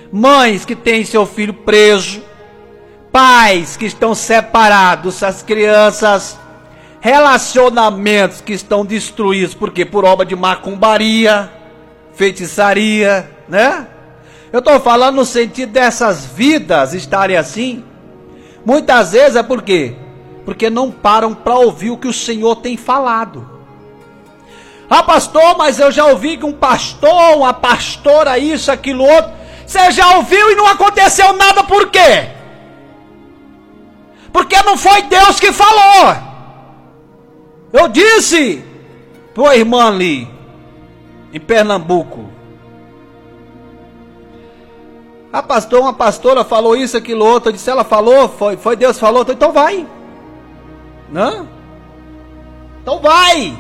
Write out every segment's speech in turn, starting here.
mães que têm seu filho preso, pais que estão separados, as crianças, relacionamentos que estão destruídos, porque por obra de macumbaria, feitiçaria, né? Eu estou falando no sentido dessas vidas estarem assim. Muitas vezes é por quê? Porque não param para ouvir o que o Senhor tem falado. Ah, pastor, mas eu já ouvi que um pastor, uma pastora, isso, aquilo, outro. Você já ouviu e não aconteceu nada, por quê? Porque não foi Deus que falou. Eu disse para a irmã ali, em Pernambuco. Ah, pastor, uma pastora falou isso, aquilo, outro. Eu disse, ela falou, foi Deus que falou, então vai. Não? Então vai.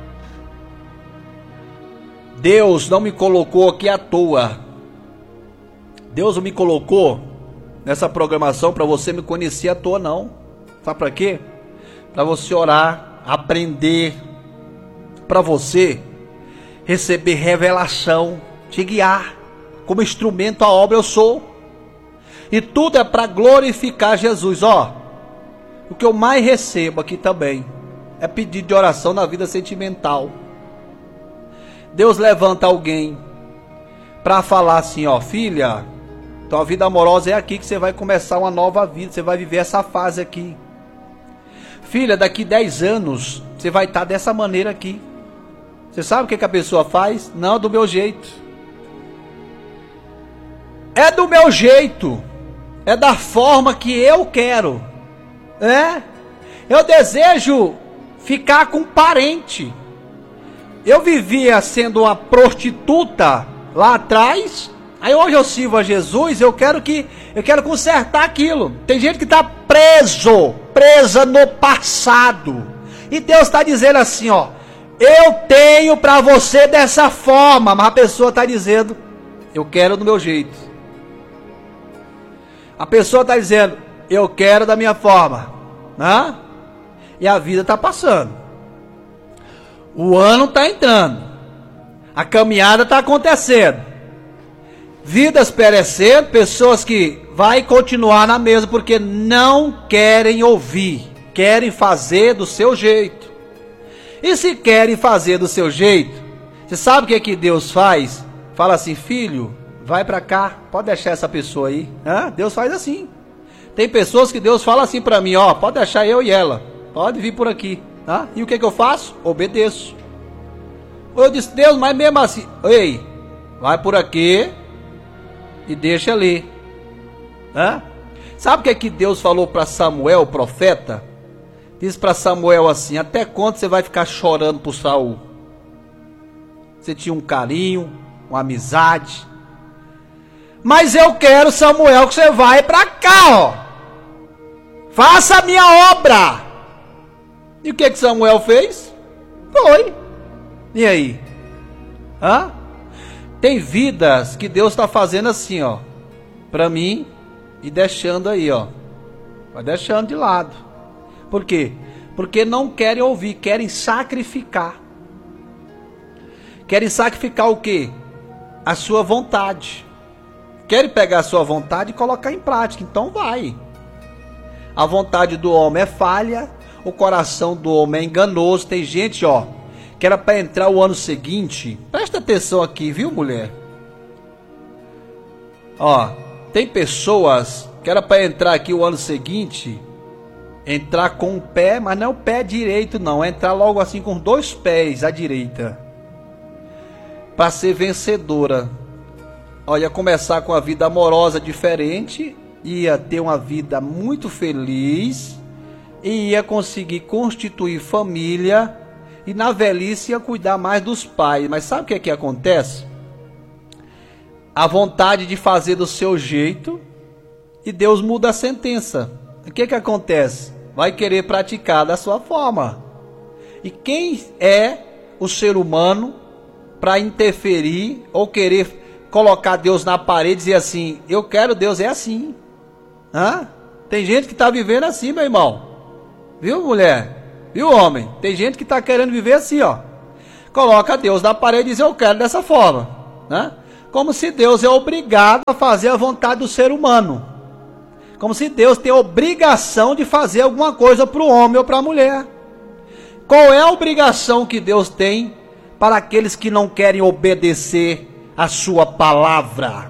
Deus não me colocou aqui à toa. Deus não me colocou nessa programação para você me conhecer à toa, não. Sabe para quê? Para você orar, aprender, para você receber revelação, te guiar. Como instrumento a obra eu sou. E tudo é para glorificar Jesus. Ó, o que eu mais recebo aqui também é pedido de oração na vida sentimental. Deus levanta alguém para falar assim, ó, filha, tua vida amorosa é aqui que você vai começar uma nova vida, você vai viver essa fase aqui. Filha, daqui 10 anos você vai estar dessa maneira aqui. Você sabe o que a pessoa faz? Não, do meu jeito. É do meu jeito. É da forma que eu quero. Eu desejo ficar com parente. Eu vivia sendo uma prostituta lá atrás. Aí hoje eu sirvo a Jesus. Eu quero consertar aquilo. Tem gente que está presa no passado. E Deus está dizendo assim, ó, eu tenho para você dessa forma. Mas a pessoa está dizendo, eu quero do meu jeito. A pessoa está dizendo, eu quero da minha forma, né? E a vida está passando. O ano está entrando. A caminhada está acontecendo. Vidas perecendo, pessoas que vai continuar na mesma porque não querem ouvir, querem fazer do seu jeito. E se querem fazer do seu jeito, você sabe o que Deus faz? Fala assim, filho, vai para cá, pode deixar essa pessoa aí. Deus faz assim. Tem pessoas que Deus fala assim para mim, ó, pode deixar eu e ela, pode vir por aqui. E o que eu faço? Obedeço. Eu disse, Deus, mas mesmo assim, ei, vai por aqui e deixa ali. Sabe o que Deus falou para Samuel, o profeta? Diz para Samuel assim, até quando você vai ficar chorando por Saul? Você tinha um carinho, uma amizade. Mas eu quero, Samuel, que você vai para cá, ó. Faça a minha obra. E o que Samuel fez? Foi. E aí? Tem vidas que Deus está fazendo assim, ó, para mim e deixando aí, ó. Vai deixando de lado. Por quê? Porque não querem ouvir, querem sacrificar. Querem sacrificar o quê? A sua vontade. Querem pegar a sua vontade e colocar em prática. Então vai. A vontade do homem é falha, o coração do homem é enganoso. Tem gente, ó, que era para entrar o ano seguinte. Presta atenção aqui, viu, mulher? Ó, tem pessoas que era para entrar aqui o ano seguinte, entrar com o pé, mas não é o pé direito não, é entrar logo assim com 2 pés à direita, para ser vencedora. Olha, começar com a vida amorosa diferente, ia ter uma vida muito feliz, e ia conseguir constituir família, e na velhice ia cuidar mais dos pais. Mas sabe o que acontece? A vontade de fazer do seu jeito, e Deus muda a sentença. O que acontece? Vai querer praticar da sua forma. E quem é o ser humano para interferir ou querer colocar Deus na parede e dizer assim, eu quero Deus, é assim. Tem gente que está vivendo assim, meu irmão. Viu, mulher? Viu, homem? Tem gente que está querendo viver assim, ó. Coloca Deus na parede e diz, eu quero dessa forma. como se Deus é obrigado a fazer a vontade do ser humano. Como se Deus tem a obrigação de fazer alguma coisa para o homem ou para a mulher. Qual é a obrigação que Deus tem para aqueles que não querem obedecer a sua palavra?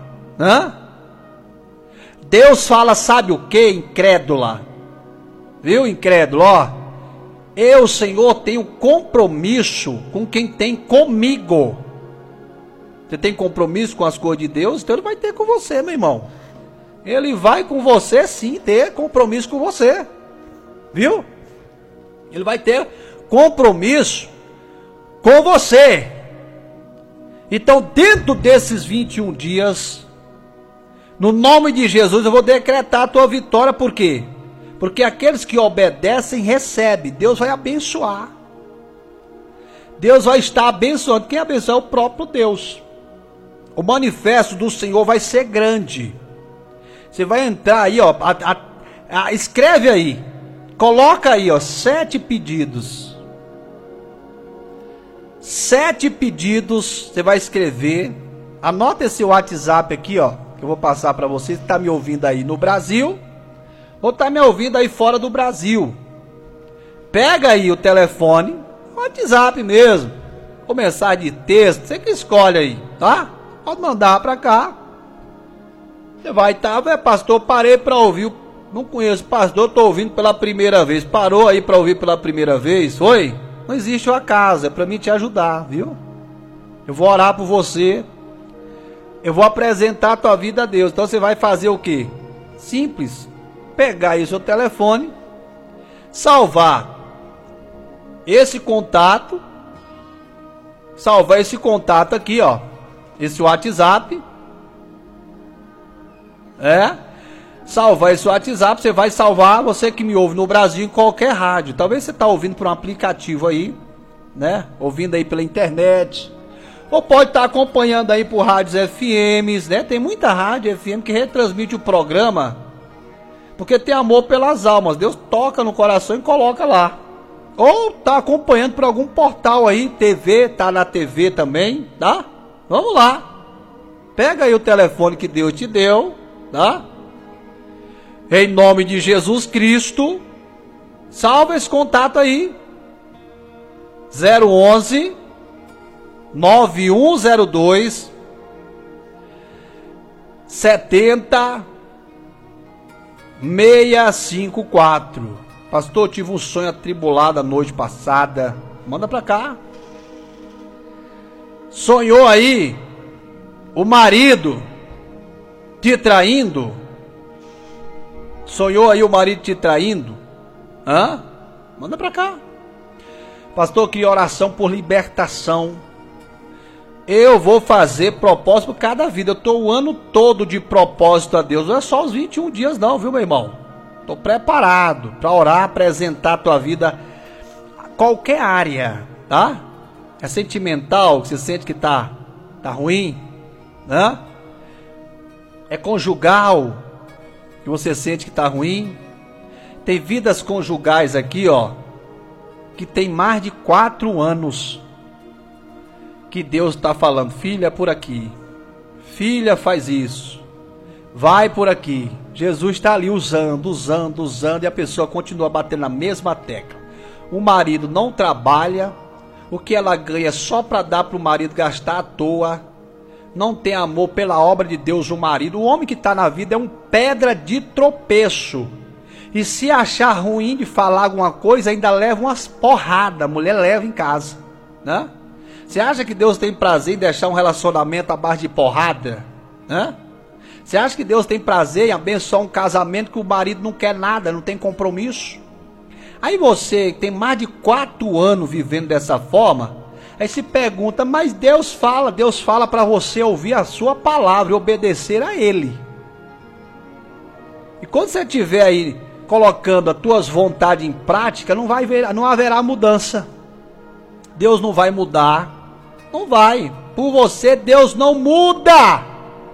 Deus fala, sabe o que, incrédula? Viu, incrédulo? Ó, eu, Senhor, tenho compromisso com quem tem comigo. Você tem compromisso com as coisas de Deus? Então ele vai ter com você, meu irmão. Ele vai com você sim ter compromisso com você. Viu? Ele vai ter compromisso com você. Então, dentro desses 21 dias, no nome de Jesus, eu vou decretar a tua vitória. Por quê? Porque aqueles que obedecem, recebem. Deus vai abençoar. Deus vai estar abençoando. Quem abençoa é o próprio Deus. O manifesto do Senhor vai ser grande. Você vai entrar aí, ó. Escreve aí. Coloca aí, ó. 7 pedidos. 7 pedidos. Você vai escrever. Anota esse WhatsApp aqui, ó. Que eu vou passar para você que está me ouvindo aí no Brasil. Ou está me ouvindo aí fora do Brasil. Pega aí o telefone. WhatsApp mesmo. Ou mensagem de texto. Você que escolhe aí, tá? Pode mandar para cá. Você vai estar, pastor, parei para ouvir. Não conheço pastor, estou ouvindo pela primeira vez. Parou aí para ouvir pela primeira vez? Foi? Não existe o acaso, é para mim te ajudar, viu? Eu vou orar por você. Eu vou apresentar a tua vida a Deus. Então você vai fazer o quê? Simples. Pegar aí o seu telefone. Salvar esse contato. Salvar esse contato aqui, ó. Esse WhatsApp. Salvar esse WhatsApp. Você vai salvar, você que me ouve no Brasil, em qualquer rádio. Talvez você está ouvindo por um aplicativo aí, né? Ouvindo aí pela internet. Ou pode estar acompanhando aí por rádios FMs, né? Tem muita rádio FM que retransmite o programa. Porque tem amor pelas almas. Deus toca no coração e coloca lá. Ou tá acompanhando por algum portal aí, TV, tá na TV também, tá? Vamos lá. Pega aí o telefone que Deus te deu, tá? Em nome de Jesus Cristo, salva esse contato aí. 011 9102 70 654. Pastor, tive um sonho atribulado a noite passada. Manda pra cá. Sonhou aí o marido te traindo? Sonhou aí o marido te traindo? Manda pra cá. Pastor, que oração por libertação. Eu vou fazer propósito por cada vida. Eu estou o ano todo de propósito a Deus. Não é só os 21 dias não, viu, meu irmão? Estou preparado para orar, apresentar a tua vida a qualquer área, tá? É sentimental, que você sente que tá ruim, né? É conjugal, que você sente que tá ruim. Tem vidas conjugais aqui, ó, que tem mais de 4 anos que Deus está falando, filha, por aqui, filha, faz isso, vai por aqui. Jesus está ali usando, e a pessoa continua batendo na mesma tecla. O marido não trabalha, o que ela ganha só para dar para o marido gastar à toa. Não tem amor pela obra de Deus o marido. O homem que está na vida é um pedra de tropeço. E se achar ruim de falar alguma coisa, ainda leva umas porradas. A mulher leva em casa, né? Você acha que Deus tem prazer em deixar um relacionamento à base de porrada? Né? Você acha que Deus tem prazer em abençoar um casamento que o marido não quer nada, não tem compromisso? Aí você tem mais de 4 anos vivendo dessa forma, aí se pergunta, mas Deus fala para você ouvir a sua palavra e obedecer a Ele. E quando você estiver aí colocando as tuas vontades em prática, não haverá mudança. Deus não vai mudar, não vai. Por você, Deus não muda.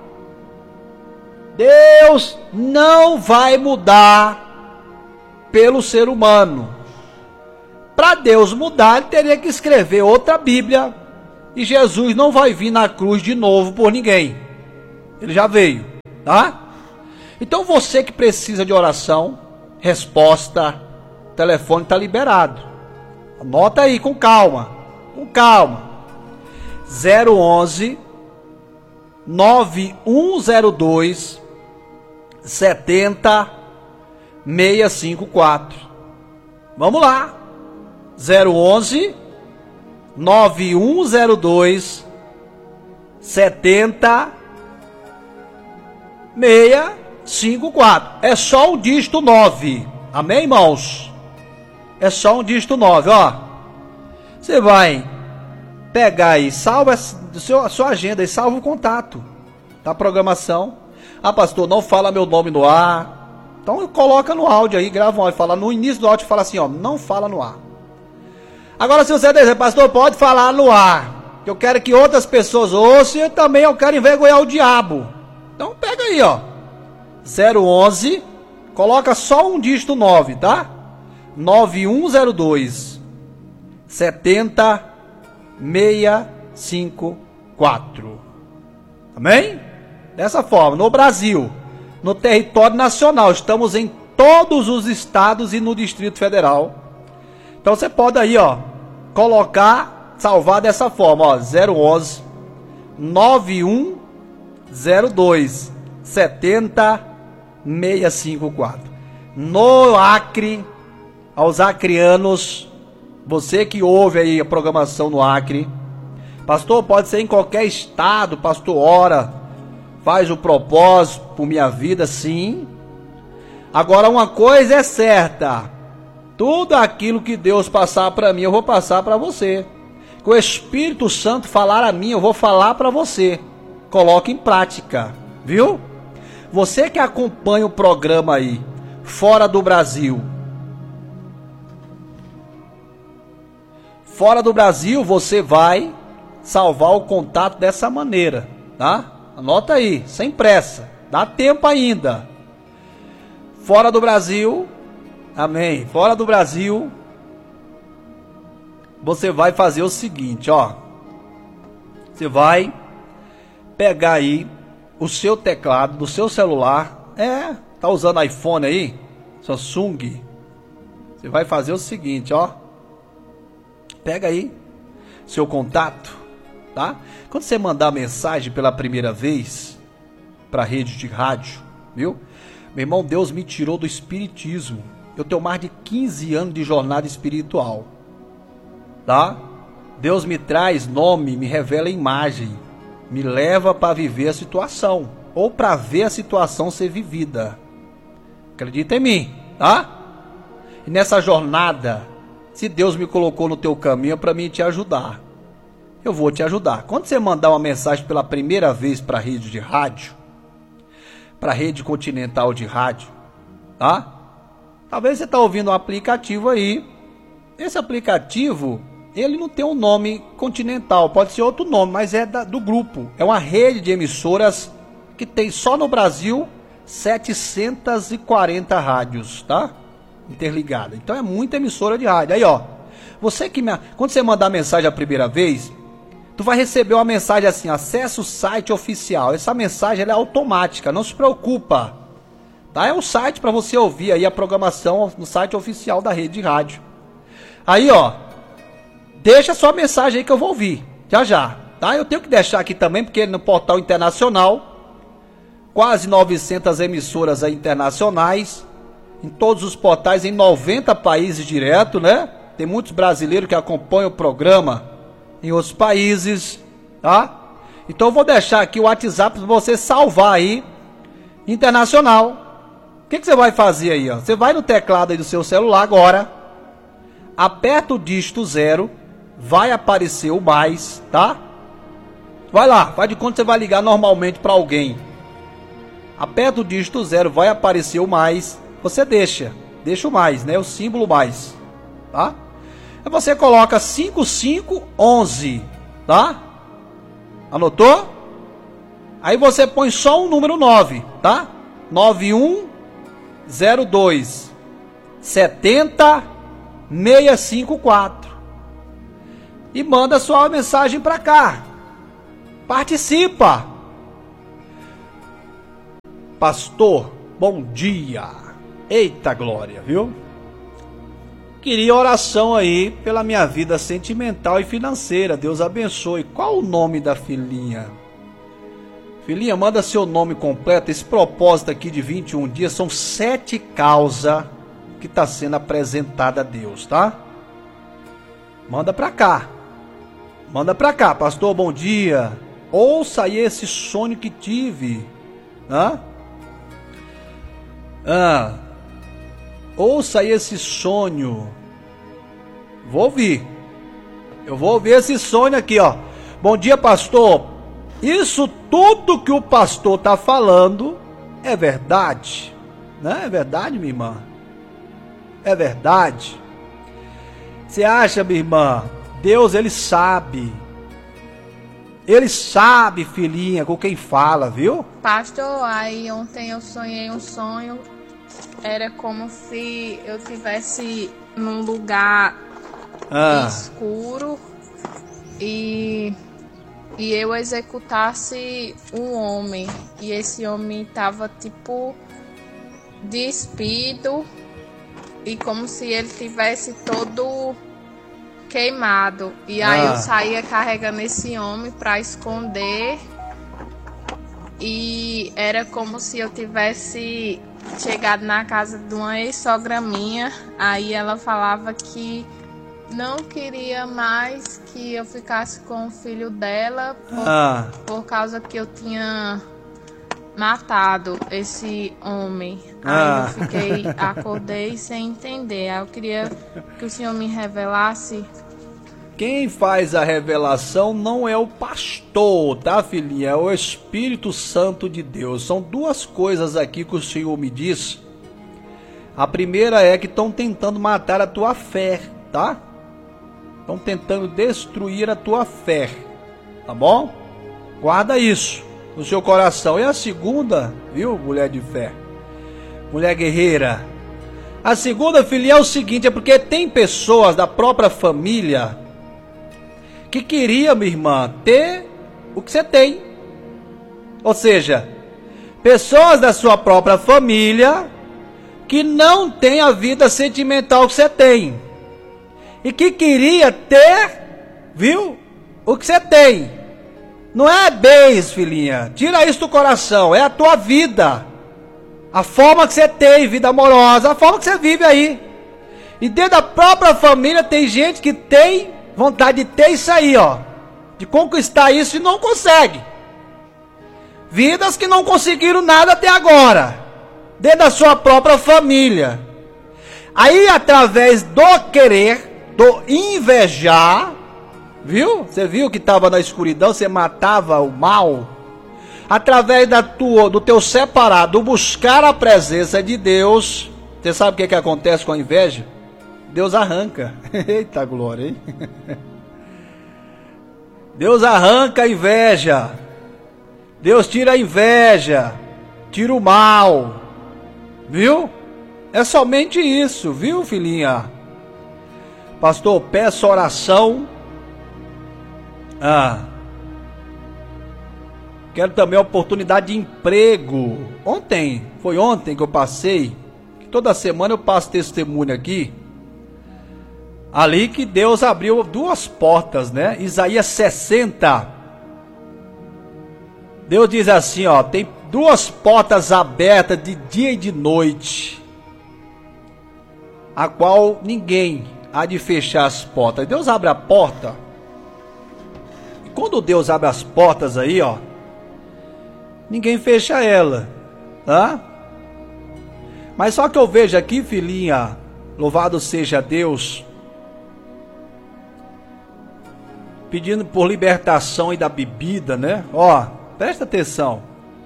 Deus não vai mudar pelo ser humano. Para Deus mudar, ele teria que escrever outra Bíblia, E Jesus não vai vir na cruz de novo por ninguém. Ele já veio, tá? Então você que precisa de oração, resposta, o telefone está liberado. Anota aí com calma, com calma. 011 9102 70654. Vamos lá. 011 9102 70654. É só um dígito 9. Amém, irmãos? É só um dígito 9, ó. Você vai pegar aí, salva a sua agenda e salva o contato da programação. Ah, pastor, não fala meu nome no ar. Então coloca no áudio aí, grava um áudio, fala no início do áudio, fala assim, ó, não fala no ar. Agora, se você dizer, pastor, pode falar no ar, que eu quero que outras pessoas ouçam e também eu quero envergonhar o diabo. Então pega aí, ó, 011, coloca só um dígito 9, tá? 9102 70654. Amém? Dessa forma, no Brasil, no território nacional, estamos em todos os estados e no Distrito Federal. Então você pode aí, ó, colocar, salvar dessa forma, ó, 011 9102 70654. No Acre, aos acrianos, você que ouve aí a programação no Acre, pastor, pode ser em qualquer estado, pastor, ora, faz o propósito por minha vida, sim. Agora uma coisa é certa, tudo aquilo que Deus passar para mim, eu vou passar para você. Que o Espírito Santo falar a mim, eu vou falar para você. Coloque em prática, viu? Você que acompanha o programa aí, fora do Brasil. Fora do Brasil, você vai salvar o contato dessa maneira, tá? Anota aí, sem pressa, dá tempo ainda. Fora do Brasil, amém. Fora do Brasil, você vai fazer o seguinte, ó. Você vai pegar aí o seu teclado do seu celular. Tá usando iPhone aí? Samsung. Você vai fazer o seguinte, ó. Pega aí seu contato, tá? Quando você mandar mensagem pela primeira vez para a rede de rádio, viu? Meu irmão, Deus me tirou do espiritismo. Eu tenho mais de 15 anos de jornada espiritual, tá? Deus me traz nome, me revela imagem, me leva para viver a situação, ou para ver a situação ser vivida. Acredita em mim, tá? E nessa jornada, se Deus me colocou no teu caminho, é para mim te ajudar. Eu vou te ajudar. Quando você mandar uma mensagem pela primeira vez para a rede de rádio, para a rede continental de rádio, tá? Talvez você está ouvindo um aplicativo aí. Esse aplicativo, ele não tem um nome continental, pode ser outro nome, mas é do grupo. É uma rede de emissoras que tem só no Brasil 740 rádios, tá? Interligada. Então é muita emissora de rádio. Aí, ó, quando você mandar a mensagem a primeira vez, tu vai receber uma mensagem assim: acesse o site oficial. Essa mensagem ela é automática, não se preocupa, tá? É um site para você ouvir aí a programação no site oficial da rede de rádio. Aí, ó, deixa sua mensagem aí que eu vou ouvir já já, tá? Eu tenho que deixar aqui também porque no portal internacional, quase 900 emissoras aí internacionais, em todos os portais, em 90 países direto, né? Tem muitos brasileiros que acompanham o programa em outros países, tá? Então eu vou deixar aqui o WhatsApp para você salvar aí, internacional. O que você vai fazer aí, ó? Você vai no teclado aí do seu celular agora, aperta o dígito 0, vai aparecer o mais, tá? Vai lá, faz de conta que você vai ligar normalmente para alguém. Aperta o dígito 0, vai aparecer o mais. Você deixa o mais, né? O símbolo mais, tá? Aí você coloca 5511, tá? Anotou? Aí você põe só o número 9, tá? 9102 70654. e manda sua mensagem para cá. Participa. Pastor, bom dia. Eita glória, viu? Queria oração aí pela minha vida sentimental e financeira. Deus abençoe. Qual o nome da filhinha? Filhinha, manda seu nome completo. Esse propósito aqui de 21 dias são 7 causas que está sendo apresentada a Deus, tá? Manda pra cá. Manda pra cá. Pastor, bom dia. Ouça aí esse sonho que tive. Ouça aí esse sonho. Vou ouvir. Eu vou ouvir esse sonho aqui, ó. Bom dia, pastor. Isso tudo que o pastor tá falando é verdade, né? É verdade, minha irmã? É verdade. Você acha, minha irmã? Deus, ele sabe. Ele sabe, filhinha, com quem fala, viu? Pastor, aí ontem eu sonhei um sonho. Era como se eu estivesse num lugar escuro e eu executasse um homem. E esse homem estava tipo despido e como se ele tivesse todo queimado. E aí eu saía carregando esse homem para esconder. E era como se eu tivesse chegado na casa de uma ex-sogra minha. Aí ela falava que não queria mais que eu ficasse com o filho dela por causa que eu tinha matado esse homem. Aí eu acordei sem entender. Aí eu queria que o senhor me revelasse. Quem faz a revelação não é o pastor, tá, filhinha? É o Espírito Santo de Deus. São duas coisas aqui que o Senhor me diz. A primeira é que estão tentando matar a tua fé, tá? Estão tentando destruir a tua fé, tá bom? Guarda isso no seu coração. E a segunda, viu, mulher de fé? Mulher guerreira. A segunda, filhinha, é o seguinte, é porque tem pessoas da própria família que queria, minha irmã, ter o que você tem. Ou seja, pessoas da sua própria família que não tem a vida sentimental que você tem. E que queria ter, viu, o que você tem. Não é bens, filhinha. Tira isso do coração. É a tua vida. A forma que você tem, vida amorosa. A forma que você vive aí. E dentro da própria família tem gente que tem vontade de ter isso aí, ó. De conquistar isso e não consegue. Vidas que não conseguiram nada até agora. Dentro da sua própria família. Aí, através do querer, do invejar, viu? Você viu que estava na escuridão, você matava o mal. Através do teu separado, do buscar a presença de Deus. Você sabe o que acontece com a inveja? Deus arranca. Eita glória, hein? Deus arranca a inveja. Deus tira a inveja. Tira o mal. Viu? É somente isso, viu, filhinha? Pastor, peço oração. Quero também a oportunidade de emprego. Foi ontem que eu passei. Toda semana eu passo testemunho aqui. Ali que Deus abriu 2 portas, né? Isaías 60. Deus diz assim, ó. Tem 2 portas abertas de dia e de noite. A qual ninguém há de fechar as portas. Deus abre a porta. E quando Deus abre as portas aí, ó. Ninguém fecha ela. Tá? Mas só que eu vejo aqui, filhinha. Louvado seja Deus. Pedindo por libertação aí da bebida, né? Ó, presta atenção.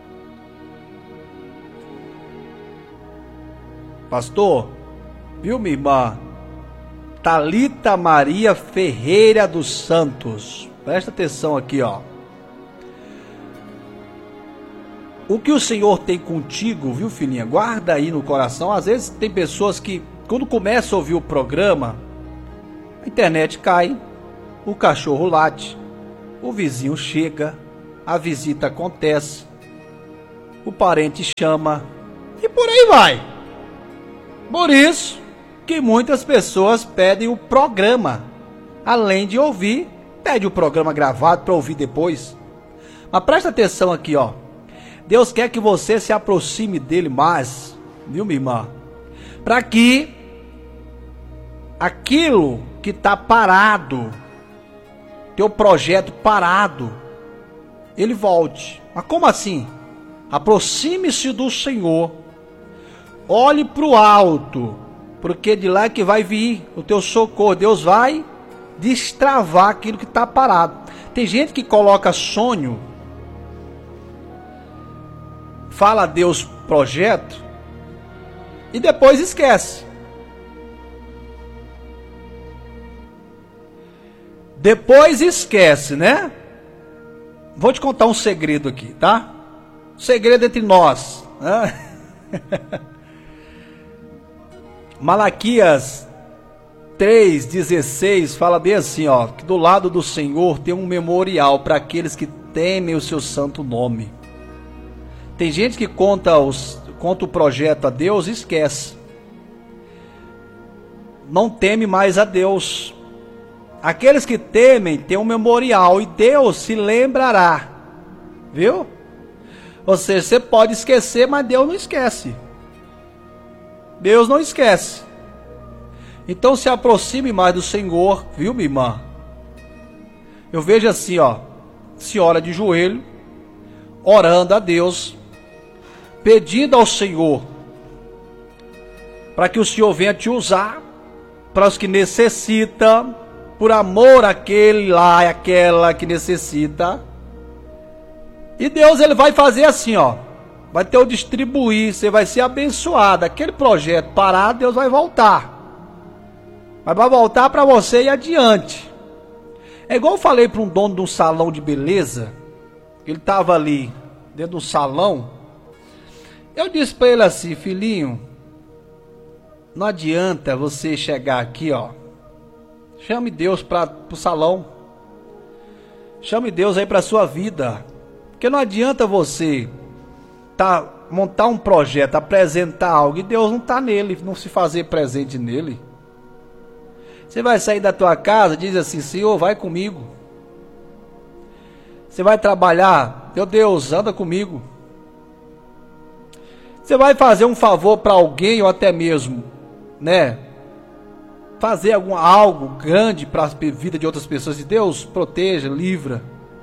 Pastor, viu, minha irmã? Thalita Maria Ferreira dos Santos. Presta atenção aqui, ó. O que o Senhor tem contigo, viu, filhinha? Guarda aí no coração. Às vezes tem pessoas que, quando começam a ouvir o programa, a internet cai. o cachorro late, o vizinho chega, a visita acontece, o parente chama e por aí vai. Por isso que muitas pessoas pedem o programa, além de ouvir, pede o programa gravado para ouvir depois. Mas presta atenção aqui, ó. Deus quer que você se aproxime dele mais, viu, minha irmã? Para que aquilo que está parado, teu projeto parado, ele volte. Mas como assim? Aproxime-se do Senhor, olhe para o alto, porque de lá é que vai vir o teu socorro. Deus vai destravar aquilo que está parado. Tem gente que coloca sonho, fala a Deus projeto e depois esquece. Depois esquece, né? Vou te contar um segredo aqui, tá? Um segredo entre nós, né? Malaquias 3,16 fala bem assim, ó, que do lado do Senhor tem um memorial para aqueles que temem o seu santo nome. Tem gente que conta o projeto a Deus e esquece. Não teme mais a Deus. Aqueles que temem têm um memorial e Deus se lembrará. Viu? Ou seja, você pode esquecer, mas Deus não esquece. Deus não esquece. Então se aproxime mais do Senhor, viu, minha irmã? Eu vejo assim, ó, senhora de joelho, orando a Deus, pedindo ao Senhor, para que o Senhor venha te usar, para os que necessitam, por amor àquele lá e àquela que necessita. E Deus, ele vai fazer assim, ó, vai ter o distribuir, você vai ser abençoado. Aquele projeto parado, Deus vai voltar. Mas vai voltar para você e adiante. É igual eu falei para um dono de um salão de beleza. Ele estava ali dentro de um salão. Eu disse para ele assim, filhinho, não adianta você chegar aqui, ó. Chame Deus para o salão. Chame Deus aí para a sua vida. Porque não adianta você montar um projeto, apresentar algo e Deus não está nele, não se fazer presente nele. Você vai sair da tua casa, diz assim, Senhor, vai comigo. Você vai trabalhar, meu Deus, anda comigo. Você vai fazer um favor para alguém ou até mesmo, né? Fazer algo grande para a vida de outras pessoas. E Deus proteja, livra,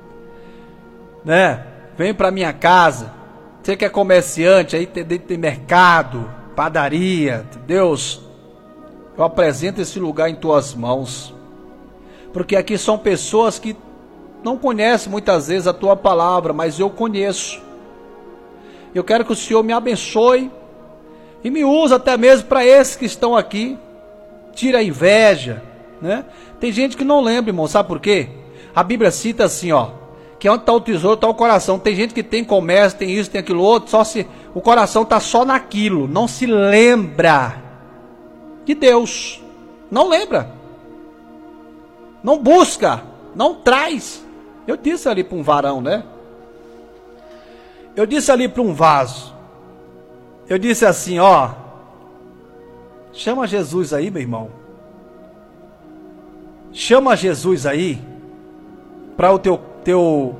né? Vem para minha casa. Você que é comerciante, aí tem mercado, padaria. Deus, eu apresento esse lugar em tuas mãos. Porque aqui são pessoas que não conhecem muitas vezes a tua palavra, mas eu conheço. Eu quero que o Senhor me abençoe e me use até mesmo para esses que estão aqui. Tira a inveja, né? Tem gente que não lembra, irmão, sabe por quê? A Bíblia cita assim, ó, que onde está o tesouro está o coração. Tem gente que tem comércio, tem isso, tem aquilo outro, só se o coração está só naquilo, não se lembra de Deus, não lembra, não busca, não traz. Eu disse ali para um varão, né? Eu disse ali para um vaso, eu disse assim, ó, chama Jesus aí, meu irmão. Chama Jesus aí para o teu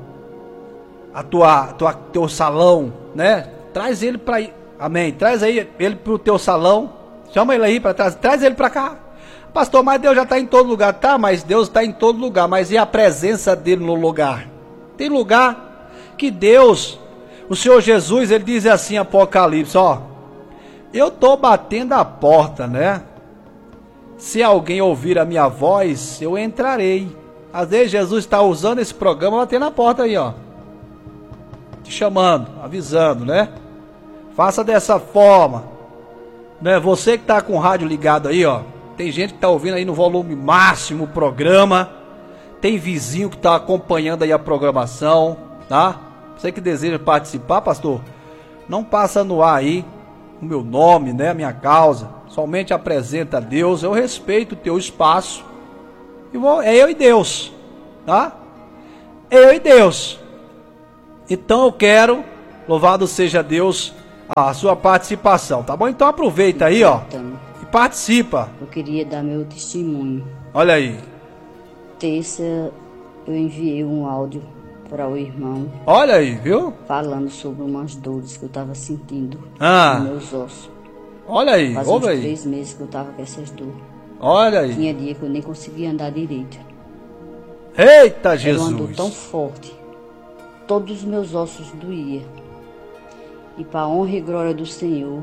salão, né? Traz ele para aí. Amém. Traz aí ele para o teu salão. Chama ele aí para trás. Traz ele para cá. Pastor, mas Deus já está em todo lugar. Tá, mas Deus está em todo lugar. Mas e a presença dele no lugar? Tem lugar que Deus, o Senhor Jesus, ele diz assim, Apocalipse, ó, eu estou batendo a porta, né? Se alguém ouvir a minha voz, eu entrarei. Às vezes Jesus está usando esse programa, batendo a porta aí, ó, te chamando, avisando, né? Faça dessa forma, né? Você que está com o rádio ligado aí, ó, tem gente que está ouvindo aí no volume máximo o programa, tem vizinho que está acompanhando aí a programação, tá? Você que deseja participar, pastor, não passa no ar aí o meu nome, né, a minha causa, somente apresenta a Deus. Eu respeito o teu espaço, é eu e Deus, tá? Eu e Deus. Então eu quero, louvado seja Deus, a sua participação, tá bom? Então aproveita aí, ó, e participa. Eu queria dar meu testemunho. Olha aí. Terça eu enviei um áudio para o irmão. Olha aí, viu? Falando sobre umas dores que eu tava sentindo nos meus ossos. Olha aí, faz ouve uns aí. 3 meses que eu tava com essas dores. Olha aí. Tinha dia que eu nem conseguia andar direito. Eita, Jesus. Era uma dor tão forte. Todos os meus ossos doíam. E para a honra e glória do Senhor,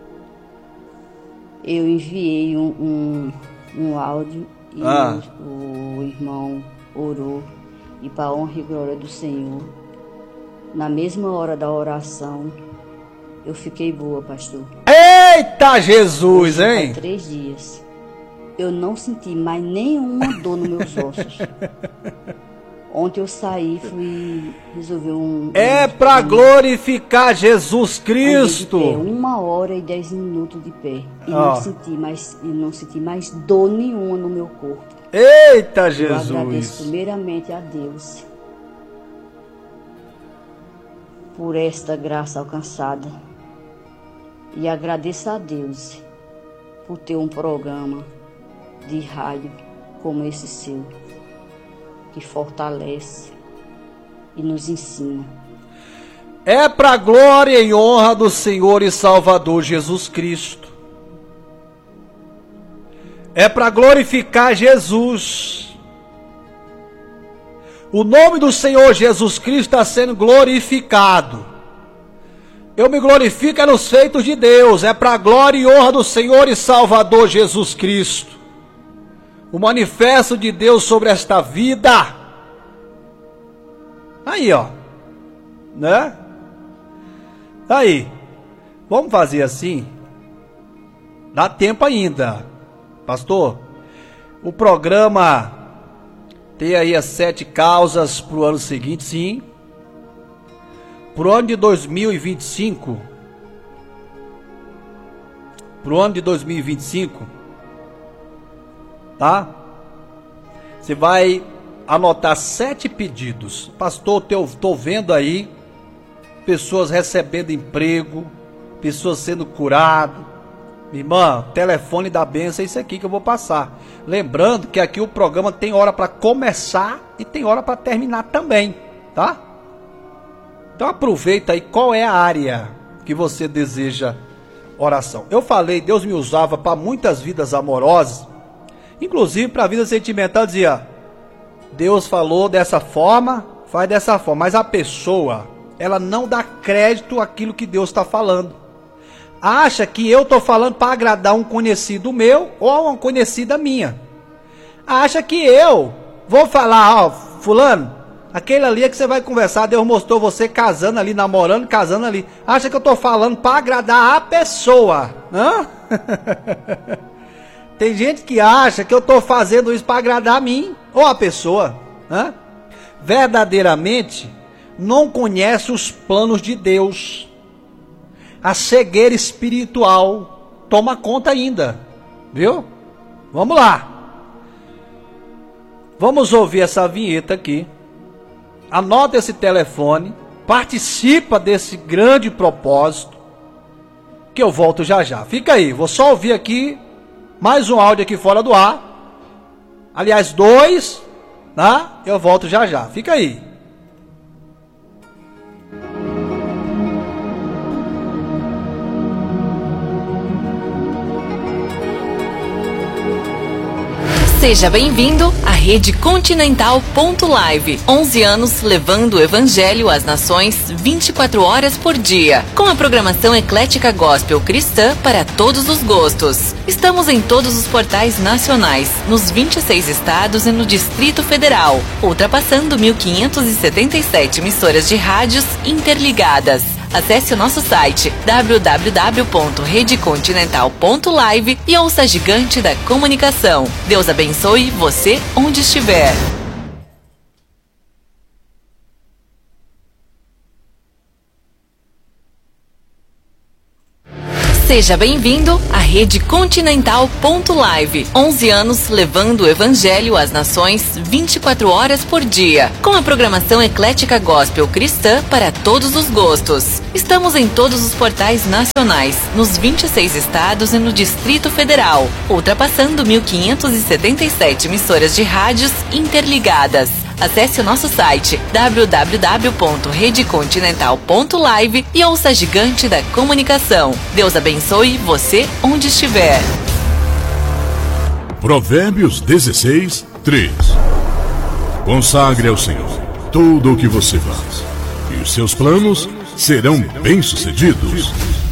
eu enviei um áudio e o irmão orou. E para a honra e glória do Senhor, na mesma hora da oração, eu fiquei boa, pastor. Eita, Jesus, hein? Há 3 dias. Eu não senti mais nenhuma dor nos meus ossos. Ontem eu saí, fui resolver É para glorificar Jesus Cristo. De pé, 1h10 de pé. E não senti mais dor nenhuma no meu corpo. Eita, Jesus. Eu agradeço primeiramente a Deus por esta graça alcançada. E agradeço a Deus por ter um programa de rádio como esse seu, que fortalece e nos ensina. É para glória e honra do Senhor e Salvador Jesus Cristo. É para glorificar Jesus. O nome do Senhor Jesus Cristo está sendo glorificado. Eu me glorifico nos feitos de Deus. É para glória e honra do Senhor e Salvador Jesus Cristo. O manifesto de Deus sobre esta vida. Aí, ó. Né? Aí. Vamos fazer assim. Dá tempo ainda. Pastor, o programa tem aí as 7 causas para o ano seguinte, sim. Para o ano de 2025. Para o ano de 2025. Tá? Você vai anotar 7 pedidos. Pastor, eu estou vendo aí pessoas recebendo emprego, pessoas sendo curadas. Irmã, telefone da bênção é isso aqui que eu vou passar. Lembrando que aqui o programa tem hora para começar e tem hora para terminar também, tá? Então aproveita aí qual é a área que você deseja oração. Eu falei, Deus me usava para muitas vidas amorosas, inclusive para a vida sentimental, dizia, Deus falou dessa forma, faz dessa forma, mas a pessoa, ela não dá crédito àquilo que Deus está falando. Acha que eu estou falando para agradar um conhecido meu ou uma conhecida minha. Acha que eu vou falar, ó, fulano, aquele ali é que você vai conversar, Deus mostrou você casando ali, namorando, casando ali. Acha que eu estou falando para agradar a pessoa. Hã? Tem gente que acha que eu estou fazendo isso para agradar a mim ou a pessoa. Hã? Verdadeiramente não conhece os planos de Deus. A cegueira espiritual toma conta ainda, viu? Vamos lá. Vamos ouvir essa vinheta aqui. Anota esse telefone, participa desse grande propósito, que eu volto já já. Fica aí, vou só ouvir aqui mais um áudio aqui fora do ar. Aliás, 2, tá? Eu volto já já. Fica aí. Seja bem-vindo à Rede Continental.live. 11 anos levando o Evangelho às nações 24 horas por dia. Com a programação eclética gospel cristã para todos os gostos. Estamos em todos os portais nacionais, nos 26 estados e no Distrito Federal. Ultrapassando 1.577 emissoras de rádios interligadas. Acesse o nosso site www.redecontinental.live e ouça a gigante da comunicação. Deus abençoe você onde estiver. Seja bem-vindo à Rede Continental.live. 11 anos levando o Evangelho às nações 24 horas por dia. Com a programação eclética gospel cristã para todos os gostos. Estamos em todos os portais nacionais, nos 26 estados e no Distrito Federal, ultrapassando 1.577 emissoras de rádios interligadas. Acesse o nosso site www.redecontinental.live e ouça a gigante da comunicação. Deus abençoe você onde estiver. Provérbios 16, 3. Consagre ao Senhor tudo o que você faz, e os seus planos serão bem-sucedidos.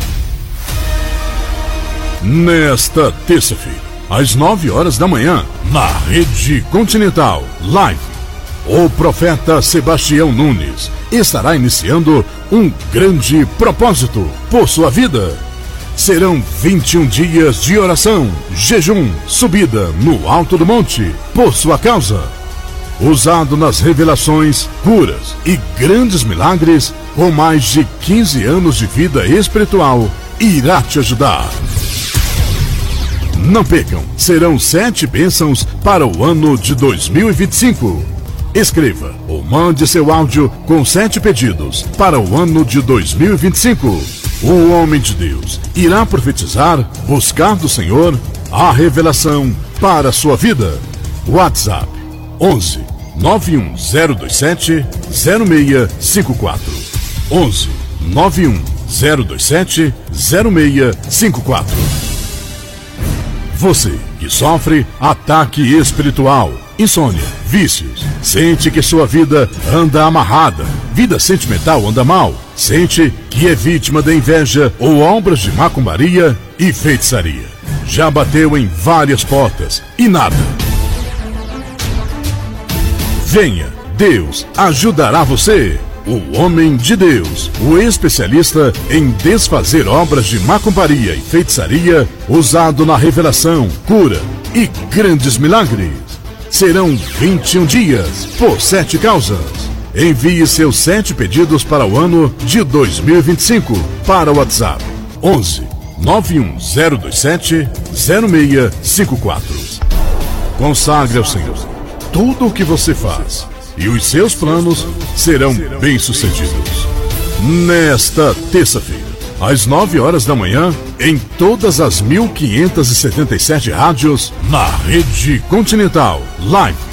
Nesta terça-feira, às 9 horas da manhã, na Rede Continental Live, o profeta Sebastião Nunes estará iniciando um grande propósito por sua vida. Serão 21 dias de oração, jejum, subida no alto do monte por sua causa. Usado nas revelações, curas e grandes milagres, com mais de 15 anos de vida espiritual, irá te ajudar. Não percam, serão 7 bênçãos para o ano de 2025. Escreva ou mande seu áudio com 7 pedidos para o ano de 2025. O homem de Deus irá profetizar, buscar do Senhor a revelação para a sua vida. WhatsApp 11 91027 0654. 11 91027 0654. Você que sofre ataque espiritual, insônia, vícios, sente que sua vida anda amarrada, vida sentimental anda mal, sente que é vítima da inveja ou obras de macumbaria e feitiçaria. Já bateu em várias portas e nada. Venha, Deus ajudará você. O homem de Deus, o especialista em desfazer obras de macumbaria e feitiçaria, usado na revelação, cura e grandes milagres. Serão 21 dias por 7 causas. Envie seus 7 pedidos para o ano de 2025 para o WhatsApp 11 91027 0654. Consagre ao Senhor tudo o que você faz, e os seus planos serão bem-sucedidos. Nesta terça-feira, às 9 horas da manhã, em todas as 1.577 rádios, na Rede Continental Live.